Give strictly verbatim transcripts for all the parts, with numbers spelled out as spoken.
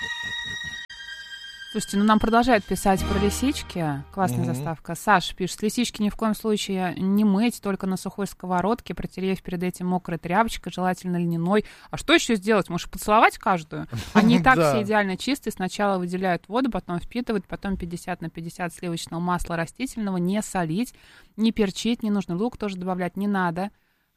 Слушайте, ну нам продолжают писать про лисички. Классная mm-hmm. заставка. Саша пишет, лисички ни в коем случае не мыть, только на сухой сковородке, протерев перед этим мокрой тряпочкой, желательно льняной. А что еще сделать? Может, поцеловать каждую? Они и так все идеально чистые. Сначала выделяют воду, потом впитывают, потом пятьдесят на пятьдесят сливочного масла растительного. Не солить, не перчить, не нужно. Лук тоже добавлять не надо.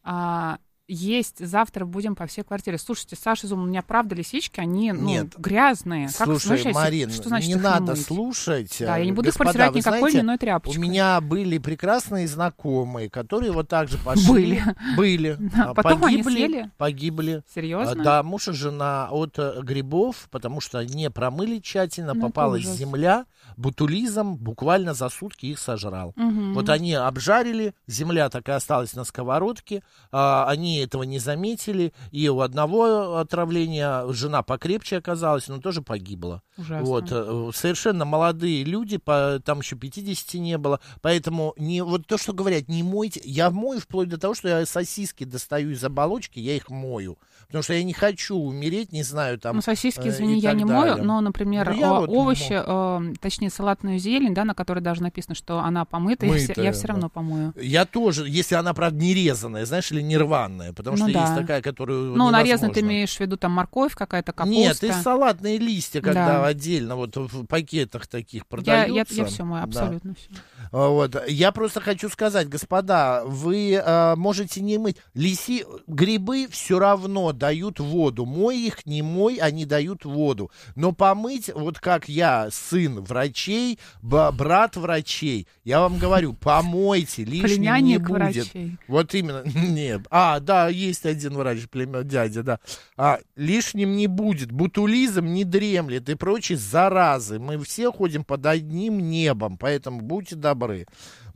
А, есть завтра будем по всей квартире. Слушайте, Саша Зум, у меня правда лисички, они ну, Нет. грязные. Слушай, как, Марин, что значит не надо не слушать. Да, я не буду Господа, их протирать никакой знаете, льняной тряпочкой. У меня были прекрасные знакомые, которые вот так же пошли. Были. Были. А потом погибли, они съели? Погибли. Серьезно? Да, муж и жена от грибов, потому что не промыли тщательно, ну, попалась земля, ботулизм буквально за сутки их сожрал. Угу. Вот они обжарили, земля так и осталась на сковородке, а, они этого не заметили. И у одного отравления жена покрепче оказалась, но тоже погибла. Ужасно. Вот. Совершенно молодые люди, по, там еще пятидесяти не было. Поэтому не, вот то, что говорят, не мойте. Я мою вплоть до того, что я сосиски достаю из оболочки, я их мою. Потому что я не хочу умереть, не знаю, там... Ну, сосиски, э, извини, я не далее. мою, но, например, ну, о, вот овощи, э, точнее, салатную зелень, да, на которой даже написано, что она помыта, Мытая, я, все, я все да. равно помою. Я тоже, если она, правда, не резаная, знаешь, или не рваная, потому ну, что да. есть такая, которую Ну, невозможно. нарезанная ты имеешь в виду там морковь какая-то, капуста? Нет, и салатные листья, когда да. отдельно вот в пакетах таких продаются. Я, я, я все мою, абсолютно да. все. Вот. Я просто хочу сказать, господа, вы э, можете не мыть. Лиси... Грибы все равно дают воду. Мой их, не мой, они дают воду. Но помыть, вот как я, сын врачей, б- брат врачей, я вам говорю, помойте, лишним не будет. Врачей. Вот именно. Нет. А, да, есть один врач, племя, дядя, да. А, лишним не будет. Ботулизм не дремлет и прочие заразы. Мы все ходим под одним небом, поэтому будьте добры.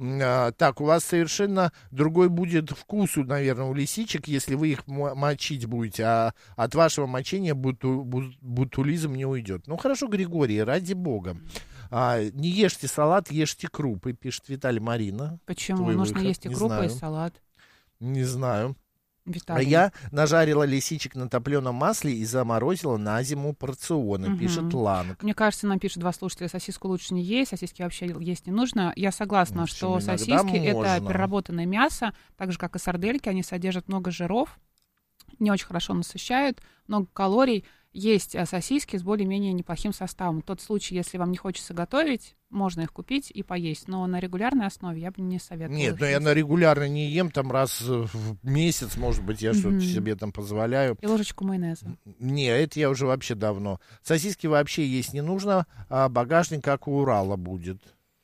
А, так, у вас совершенно другой будет вкус, наверное, у лисичек, если вы их мочить будете, а от вашего мочения буту, ботулизм не уйдет. Ну, хорошо, Григорий, ради бога. А, не ешьте салат, ешьте крупы, пишет Виталий Марина. Почему? Твой Нужно выход. есть и Не крупы, знаю. и салат. Не знаю. Виталий. А я нажарила лисичек на топленом масле и заморозила на зиму порционы, угу. пишет Ланг. Мне кажется, нам пишут два слушателя, сосиску лучше не есть, сосиски вообще есть не нужно. Я согласна, что сосиски — это переработанное мясо, так же, как и сардельки, они содержат много жиров, не очень хорошо насыщают, много калорий. Есть сосиски с более-менее неплохим составом. Тот случай, если вам не хочется готовить, можно их купить и поесть. Но на регулярной основе я бы не советовала. Нет, но я на регулярно не ем, там раз в месяц, может быть, я mm-hmm. что-то себе там позволяю. И ложечку майонеза. Не, это я уже вообще давно. Сосиски вообще есть не нужно, а багажник как у Урала будет.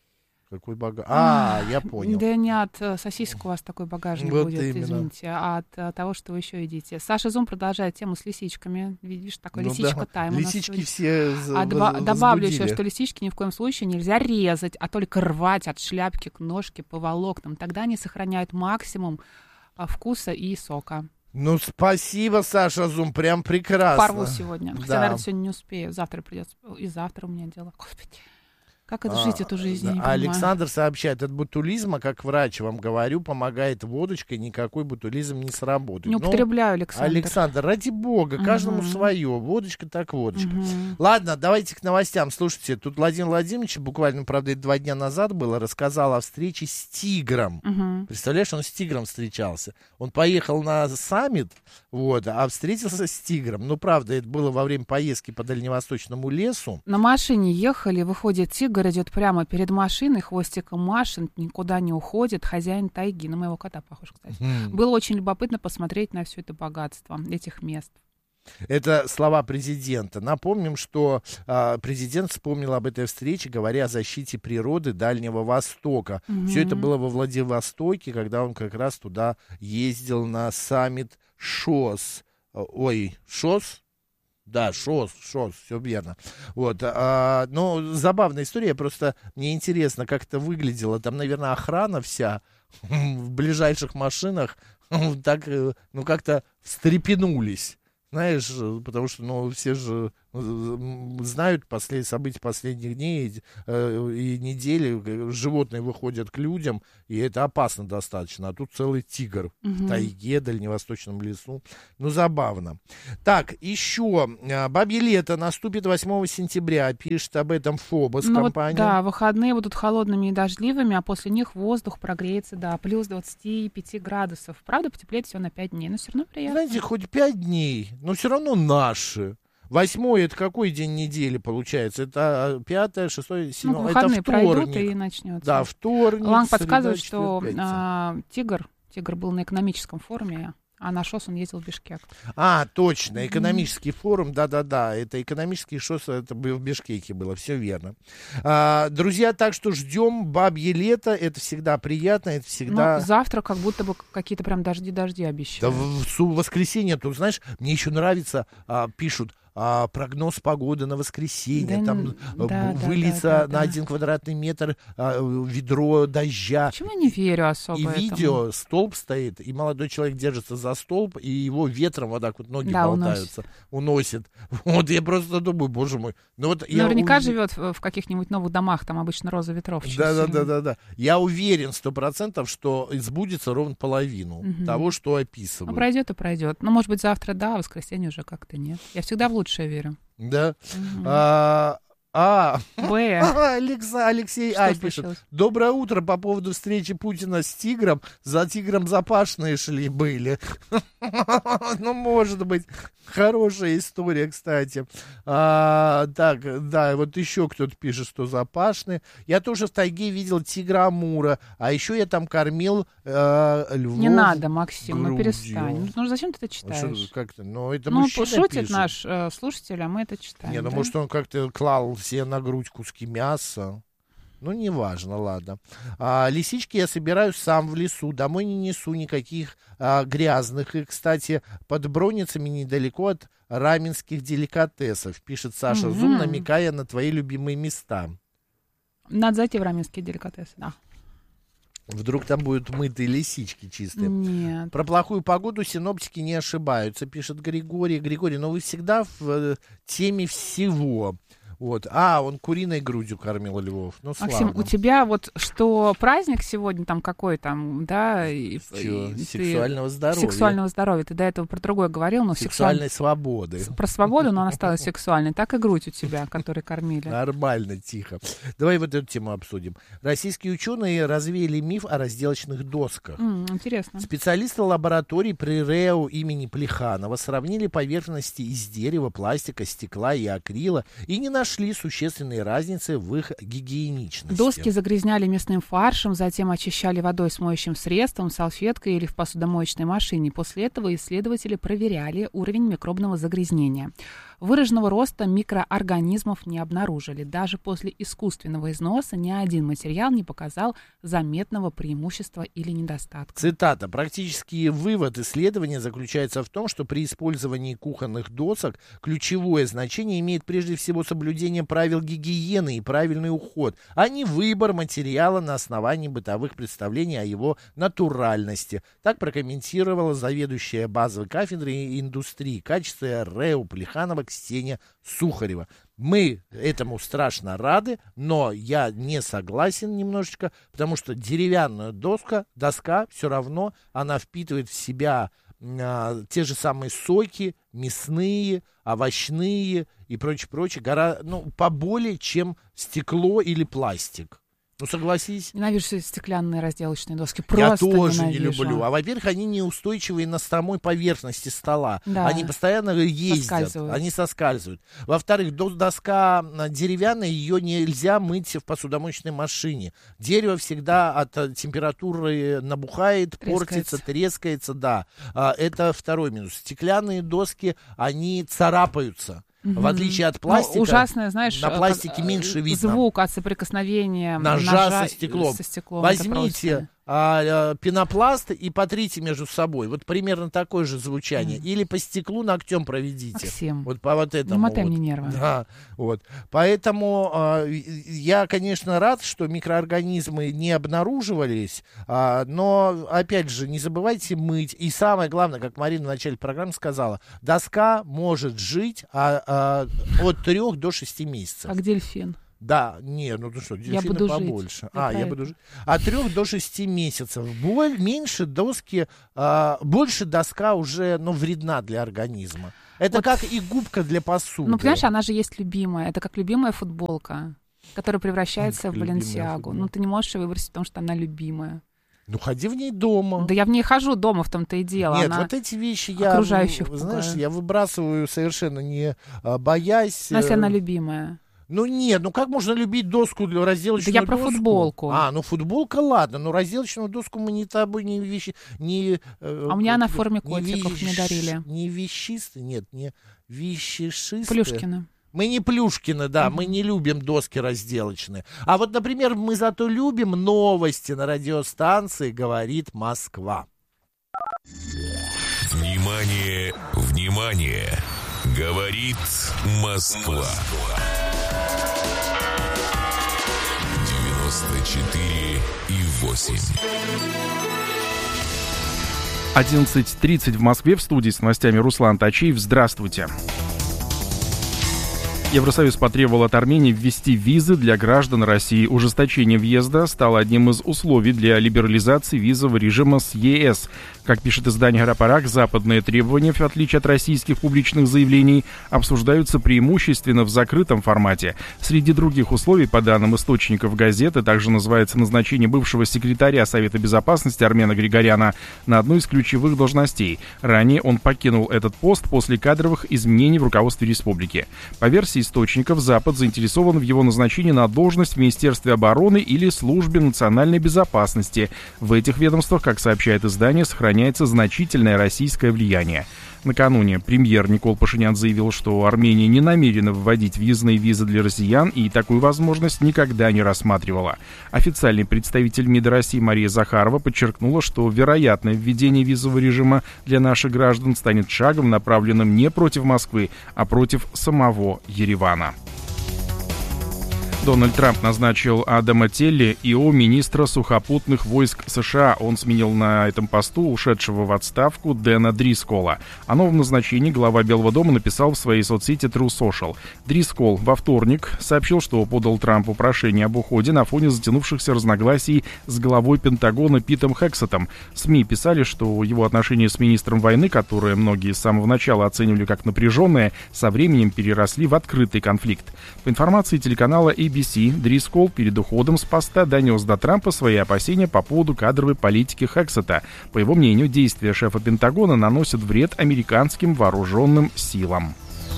Какой багаж? А, я понял. Да не от сосисок у вас такой багажник вот будет, именно. Извините, а от, от того, что вы еще едите. Саша Зум продолжает тему с лисичками. Видишь, такой ну, лисичка да. тайм. Лисички все а два, добавлю еще, что лисички ни в коем случае нельзя резать, а только рвать от шляпки к ножке по волокнам. Тогда они сохраняют максимум вкуса и сока. Ну, спасибо, Саша Зум, прям прекрасно. Порву сегодня. Хотя, да. наверное, сегодня не успею. Завтра придется. И завтра у меня дело. Господи. Как это жить, а, эту жизнь, я не понимаю. Александр сообщает, от ботулизма, как врач вам говорю, помогает водочкой, никакой ботулизм не сработает. Не употребляю, Александр. Александр, ради бога, угу. каждому свое. Водочка так водочка. Угу. Ладно, давайте к новостям. Слушайте, тут Владимир Владимирович, буквально, правда, это два дня назад было, рассказал о встрече с тигром. Угу. Представляешь, он с тигром встречался. Он поехал на саммит, вот, а встретился с тигром. Ну, правда, это было во время поездки по дальневосточному лесу. На машине ехали, выходит тигр, идет прямо перед машиной, хвостиком машет, никуда не уходит, хозяин тайги. На моего кота похож, кстати. Mm. Было очень любопытно посмотреть на все это богатство этих мест. Это слова президента. Напомним, что э, президент вспомнил об этой встрече, говоря о защите природы Дальнего Востока. Mm-hmm. Все это было во Владивостоке, когда он как раз туда ездил на саммит ШОС. Ой, ШОС? Да, ШОС, ШОС, все верно. Вот, а, ну, забавная история, просто мне интересно, как это выглядело. Там, наверное, охрана вся в ближайших машинах так, ну, как-то встрепенулись. Знаешь, потому что, ну, все же знают после событий последних дней э, и недели, животные выходят к людям, и это опасно достаточно. А тут целый тигр угу. в тайге, дальневосточном лесу. Ну, забавно. Так, еще. Бабье лето наступит восьмого сентября. Пишет об этом Фобос ну, компания. Вот, да, выходные будут холодными и дождливыми, а после них воздух прогреется до плюс двадцати пяти градусов. Правда, потеплеет всего на пять дней, но все равно приятно. Знаете, хоть пять дней, но все равно наши. Восьмой, это какой день недели получается? Это пятое, шестое, седьмое. Ну, выходные это вторник. пройдут и начнется. Да, вторник. Ланг среда, подсказывает, четверг, что пятница. э, тигр, тигр был на экономическом форуме, а на ШОС он ездил в Бишкек. А, точно, экономический mm-hmm. форум, да-да-да, это экономический ШОС, это в Бишкеке было, все верно. А, друзья, так что ждем бабье лето, это всегда приятно, это всегда... Ну, завтра как будто бы какие-то прям дожди-дожди обещают. Да, в, в воскресенье, тут, знаешь, мне еще нравится, а, пишут, А, прогноз погоды на воскресенье, да, там да, выльется да, да, на да. один квадратный метр а, ведро дождя. Почему я не верю особо И этому? видео, столб стоит, и молодой человек держится за столб, и его ветром вот так вот ноги да, болтаются, уносит. уносит. Вот я просто думаю, боже мой. Ну, вот Наверняка я... живет в каких-нибудь новых домах, там обычно роза ветров. Да-да-да-да. Я уверен сто процентов, что сбудется ровно половину угу. того, что описывают. Ну, пройдет и пройдет. Ну, может быть, завтра да, а в воскресенье уже как-то нет. Я всегда в лучшее верю. Да. Угу. А, а. Б. Алекса, Алексей А. пишет. Доброе утро. По поводу встречи Путина с тигром. За тигром запашные шли были. Ну, может быть. Хорошая история, кстати. А, так, да, вот еще кто-то пишет, что запашные. Я тоже в тайге видел тигра Амура. А еще я там кормил э, львов. Не надо, Максим, ну перестань. Ну, зачем ты это читаешь? Что, как-то, ну, это ну шутит пишет. наш э, слушатель, а мы это читаем. Не, ну, да? Может, он как-то клал себе на грудь куски мяса. Ну, неважно, ладно. А, лисички я собираю сам в лесу. Домой не несу никаких а, грязных. И, кстати, под Броницами недалеко от раменских деликатесов, пишет Саша mm-hmm. Зум, намекая на твои любимые места. Надо зайти в раменские деликатесы, да. Вдруг там будут мытые лисички чистые. Нет. Про плохую погоду синоптики не ошибаются, пишет Григорий. Григорий, но вы всегда в э, теме всего. Вот. А, он куриной грудью кормил львов. Ну, Максим, у тебя вот что праздник сегодня там какой там, да? И, Чего? И, сексуального ты, здоровья. Сексуального здоровья. Ты до этого про другое говорил. Но сексуальной сексуаль... свободы. Про свободу, но она стала сексуальной. Так и грудь у тебя, которую кормили. Нормально, тихо. Давай вот эту тему обсудим. Российские ученые развеяли миф о разделочных досках. Mm, интересно. Специалисты лаборатории при РЭО имени Плеханова сравнили поверхности из дерева, пластика, стекла и акрила и не нашли существенные разницы в их гигиеничности. Доски загрязняли мясным фаршем, затем очищали водой с моющим средством, салфеткой или в посудомоечной машине. После этого исследователи проверяли уровень микробного загрязнения. Выраженного роста микроорганизмов не обнаружили. Даже после искусственного износа ни один материал не показал заметного преимущества или недостатка. Цитата. Практический вывод исследования заключается в том, что при использовании кухонных досок ключевое значение имеет прежде всего соблюдение правил гигиены и правильный уход, а не выбор материала на основании бытовых представлений о его натуральности. Так прокомментировала заведующая базовой кафедрой индустрии качества РЭО Плеханова Ксения Сухарева. Мы этому страшно рады, но я не согласен немножечко, потому что деревянная доска, доска все равно, она впитывает в себя а, те же самые соки, мясные, овощные и прочее, прочее, гора, ну, поболее, чем стекло или пластик. Ну, согласись. Ненавижу стеклянные разделочные доски. Просто Я тоже ненавижу. не люблю. А, во-первых, они неустойчивые на самой поверхности стола. Да. Они постоянно ездят. Соскальзывают. Они соскальзывают. Во-вторых, доска деревянная, ее нельзя мыть в посудомоечной машине. Дерево всегда от температуры набухает, трескается. портится, трескается. Да. Это второй минус. Стеклянные доски, они царапаются. Угу. В отличие от пластика, ну, ужасное, знаешь, на пластике меньше видно. Звук от соприкосновения ножа, ножа со стеклом. Со стеклом. Возьмите а, а, пенопласт и потрите между собой. Вот примерно такое же звучание. Mm. Или по стеклу ногтем проведите. Максим, вот по вот этому. Не мотай вот. мне нервы. Да, вот. Поэтому а, я, конечно, рад, что микроорганизмы не обнаруживались, а, но, опять же, не забывайте мыть. И самое главное, как Марина в начале программы сказала, доска может жить а, а, от трех до шести месяцев. Как дельфин. Да, не, ну ты что, дельфины я буду побольше. Жить. А, я, я буду жить. От трех до шести месяцев. Боль, меньше доски, а, больше доска уже, ну, вредна для организма. Это вот, как и губка для посуды. Ну, понимаешь, она же есть любимая. Это как любимая футболка, которая превращается в Баленсиагу. Ну, ты не можешь ее выбросить, потому что она любимая. Ну, ходи в ней дома. Да я в ней хожу дома, в том-то и дело. Нет, она вот эти вещи я, окружающих знаешь, пугаю. я выбрасываю совершенно не а, боясь. Но если она любимая. Ну нет, ну как можно любить доску для разделочную да я доску? про футболку. А, ну футболка, ладно, но разделочную доску мы не тобой не вещи, не... Э, а у меня она в форме котиков вещ, мне дарили. Не вещистые, нет, не вещишистые. Плюшкины. Мы не Плюшкины, да, mm-hmm. мы не любим доски разделочные. А вот, например, мы зато любим новости на радиостанции «Говорит Москва». Внимание, внимание! Говорит Москва. девяносто четыре и восемь. одиннадцать тридцать в Москве. В студии с новостями Руслан Тачиев. Здравствуйте. Евросоюз потребовал от Армении ввести визы для граждан России. Ужесточение въезда стало одним из условий для либерализации визового режима с ЕС. Как пишет издание «Грапарак», западные требования, в отличие от российских публичных заявлений, обсуждаются преимущественно в закрытом формате. Среди других условий, по данным источников газеты, также называется назначение бывшего секретаря Совета Безопасности Армена Григоряна на одну из ключевых должностей. Ранее он покинул этот пост после кадровых изменений в руководстве республики. По версии источников, Запад заинтересован в его назначении на должность в Министерстве обороны или Службе национальной безопасности. В этих ведомствах, как сообщает издание, сохраняется значительное российское влияние. Накануне премьер Никол Пашинян заявил, что Армения не намерена вводить въездные визы для россиян и такую возможность никогда не рассматривала. Официальный представитель МИДа России Мария Захарова подчеркнула, что вероятное введение визового режима для наших граждан станет шагом, направленным не против Москвы, а против самого Еревана. Дональд Трамп назначил Адама Телли ИО министра сухопутных войск США. Он сменил на этом посту ушедшего в отставку Дэна Дрискола. О новом назначении глава Белого дома написал в своей соцсети True Social. Дрискол во вторник сообщил, что подал Трампу прошение об уходе на фоне затянувшихся разногласий с главой Пентагона Питом Хексетом. СМИ писали, что его отношения с министром войны, которые многие с самого начала оценивали как напряженные, со временем переросли в открытый конфликт. По информации телеканала эй би си, Дрискол перед уходом с поста донес до Трампа свои опасения по поводу кадровой политики Хексета. По его мнению, действия шефа Пентагона наносят вред американским вооруженным силам.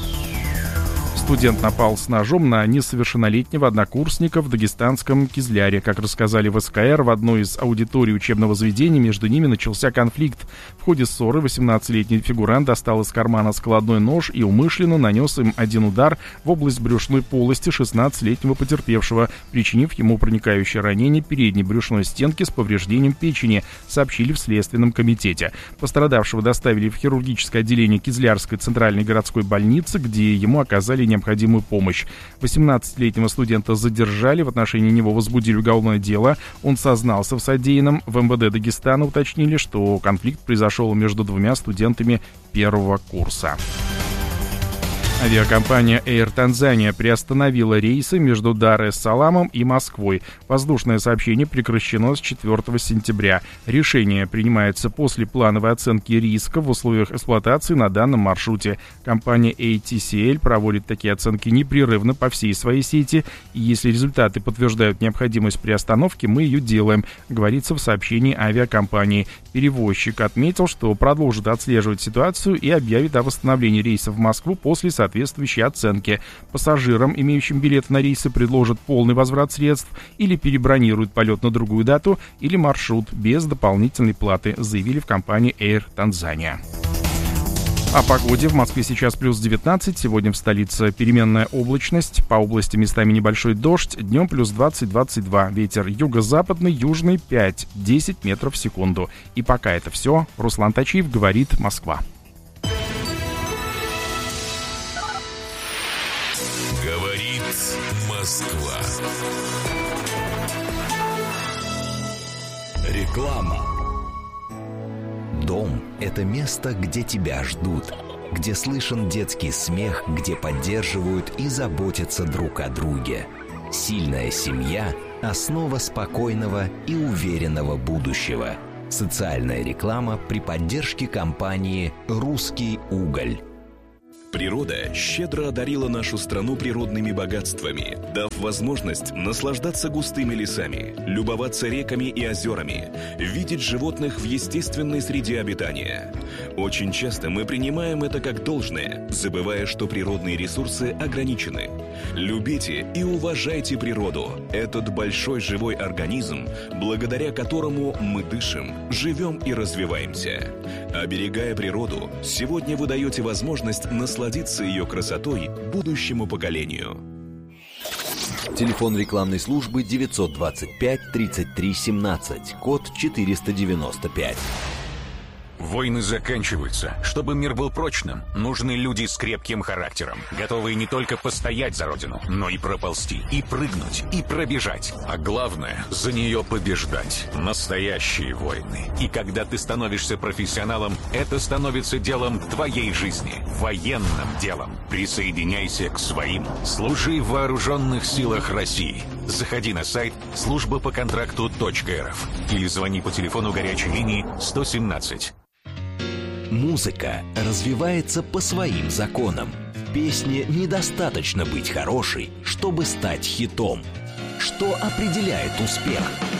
Студент напал с ножом на несовершеннолетнего однокурсника в дагестанском Кизляре. Как рассказали в эс ка эр, в одной из аудиторий учебного заведения между ними начался конфликт. В ходе ссоры восемнадцатилетний фигурант достал из кармана складной нож и умышленно нанес им один удар в область брюшной полости шестнадцатилетнего потерпевшего, причинив ему проникающее ранение передней брюшной стенки с повреждением печени, сообщили в Следственном комитете. Пострадавшего доставили в хирургическое отделение Кизлярской центральной городской больницы, где ему оказали необходимую необходимую помощь. восемнадцатилетнего студента задержали, в отношении него возбудили уголовное дело. Он сознался в содеянном. В эм вэ дэ Дагестана уточнили, что конфликт произошел между двумя студентами первого курса. Авиакомпания Air Tanzania приостановила рейсы между Дар-эс-Саламом и Москвой. Воздушное сообщение прекращено с четвёртого сентября. Решение принимается после плановой оценки рисков в условиях эксплуатации на данном маршруте. Компания эй ти си эл проводит такие оценки непрерывно по всей своей сети, и если результаты подтверждают необходимость приостановки, мы ее делаем, говорится в сообщении авиакомпании. Перевозчик отметил, что продолжит отслеживать ситуацию и объявит о восстановлении рейсов в Москву после соответствующей оценки. Пассажирам, имеющим билет на рейсы, предложат полный возврат средств или перебронируют полет на другую дату или маршрут без дополнительной платы, заявили в компании Air Tanzania. О погоде. В Москве сейчас плюс девятнадцать. Сегодня в столице переменная облачность. По области местами небольшой дождь. Днем плюс двадцать - двадцать два. Ветер юго-западный, южный пять - десять метров в секунду. И пока это все. Руслан Тачиев говорит «Москва». Говорит Москва. Реклама. Дом – это место, где тебя ждут, где слышен детский смех, где поддерживают и заботятся друг о друге. Сильная семья – основа спокойного и уверенного будущего. Социальная реклама при поддержке компании «Русский уголь». Природа щедро одарила нашу страну природными богатствами, дав возможность наслаждаться густыми лесами, любоваться реками и озерами, видеть животных в естественной среде обитания. Очень часто мы принимаем это как должное, забывая, что природные ресурсы ограничены. Любите и уважайте природу, этот большой живой организм, благодаря которому мы дышим, живем и развиваемся. Оберегая природу, сегодня вы даете возможность насладиться ее красотой будущему поколению. Телефон рекламной службы девятьсот двадцать пять тридцать три семнадцать, код четыреста девяносто пять. Войны заканчиваются. Чтобы мир был прочным, нужны люди с крепким характером, готовые не только постоять за родину, но и проползти, и прыгнуть, и пробежать. А главное, за нее побеждать. Настоящие войны. И когда ты становишься профессионалом, это становится делом твоей жизни. Военным делом. Присоединяйся к своим. Служи в вооруженных силах России. Заходи на сайт служба по контракту точка эр эф или звони по телефону горячей линии сто семнадцать. Музыка развивается по своим законам. В песне недостаточно быть хорошей, чтобы стать хитом. Что определяет успех?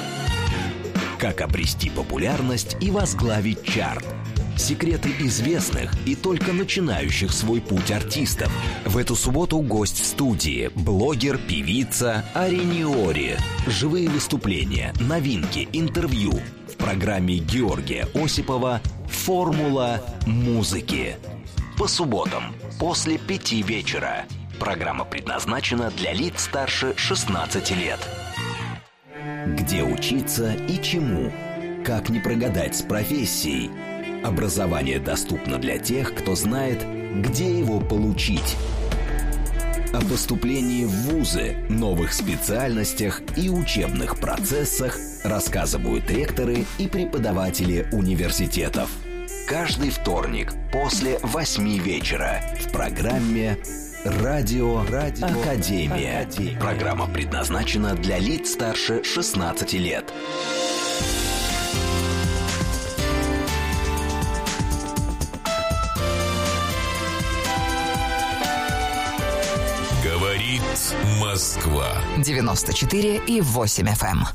Как обрести популярность и возглавить чарт? Секреты известных и только начинающих свой путь артистов. В эту субботу гость в студии, блогер, певица Арениори. Живые выступления, новинки, интервью. В программе Георгия Осипова «Формула музыки». По субботам после пяти вечера. Программа предназначена для лиц старше шестнадцати лет. Где учиться и чему? Как не прогадать с профессией? Образование доступно для тех, кто знает, где его получить. О поступлении в вузы, новых специальностях и учебных процессах рассказывают ректоры и преподаватели университетов. Каждый вторник после восьми вечера в программе «Радио, Радио Академия». Академия. Программа предназначена для лиц старше шестнадцати лет. Говорит Москва. девяносто четыре и восемь эф эм.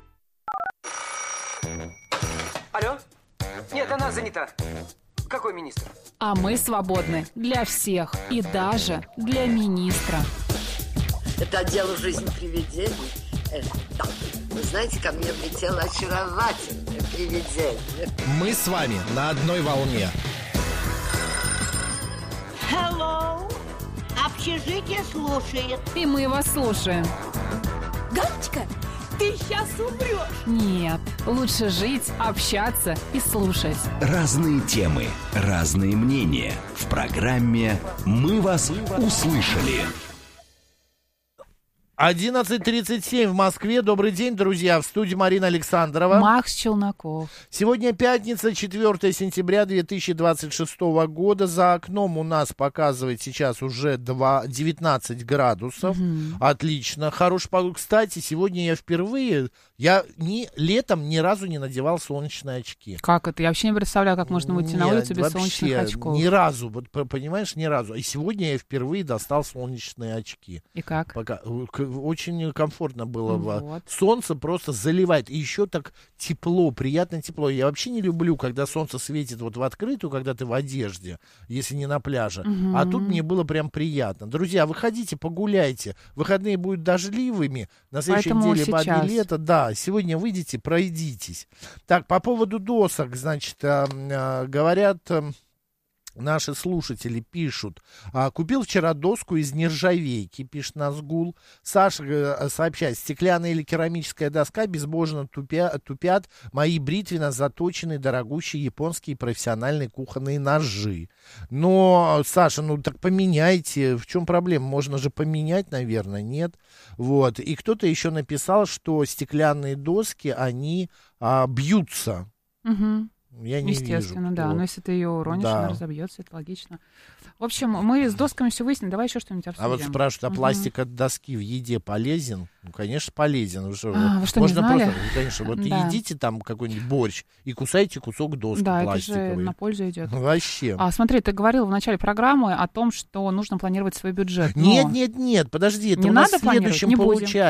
Алло? Нет, она занята. Какой министр? А мы свободны для всех и даже для министра. Это отдел «Жизнь привидений». Э, да. Вы знаете, ко мне влетело очаровательное привидение. Мы с вами на одной волне. Hello. Общежитие слушает. И мы вас слушаем. Галочка, ты сейчас умрешь. Нет, лучше жить, общаться и слушать. Разные темы, разные мнения. В программе «Мы вас услышали». одиннадцать тридцать семь в Москве. Добрый день, друзья. В студии Марина Александрова. Макс Челноков. Сегодня пятница, четвёртое сентября две тысячи двадцать шестого года. За окном у нас показывает сейчас уже девятнадцать градусов. Угу. Отлично. Хороший погода. Кстати, сегодня я впервые, я ни, летом ни разу не надевал солнечные очки. Как это? Я вообще не представляю, как можно выйти Нет, на улицу без вообще, солнечных очков. Ни разу, вот, понимаешь, ни разу. И сегодня я впервые достал солнечные очки. И как? Пока, очень комфортно было. Вот. Солнце просто заливает. И еще так тепло, приятно тепло. Я вообще не люблю, когда солнце светит вот в открытую, когда ты в одежде, если не на пляже. Угу. А тут мне было прям приятно. Друзья, выходите, погуляйте. Выходные будут дождливыми. На следующей Поэтому неделе сейчас. лето. Да, сегодня выйдите, пройдитесь. Так, по поводу досок, значит, э, э, говорят... Э, Наши слушатели пишут, а, купил вчера доску из нержавейки, пишет Назгул. Саша э, сообщает, стеклянная или керамическая доска безбожно тупя, тупят мои бритвенно заточенные дорогущие японские профессиональные кухонные ножи. Но, Саша, ну так поменяйте, в чем проблема? Можно же поменять, наверное, нет? Вот. И кто-то еще написал, что стеклянные доски, они а, бьются. Угу. Я не Естественно, вижу, да. кто... Но если ты ее уронишь, да. она разобьется, это логично. В общем, мы с досками все выясним. Давай еще что-нибудь обсудим. А вот спрашивают, а угу. пластик от доски в еде полезен? Ну, конечно, полезен. Вы что, а, вы что, можно не знали? просто, конечно, вот да. едите там какой-нибудь борщ и кусаете кусок доски да, пластиковой. это же на пользу идет. Вообще. А, смотри, ты говорил в начале программы о том, что нужно планировать свой бюджет. Нет, нет, нет, подожди, это не у нас надо в следующем не получае.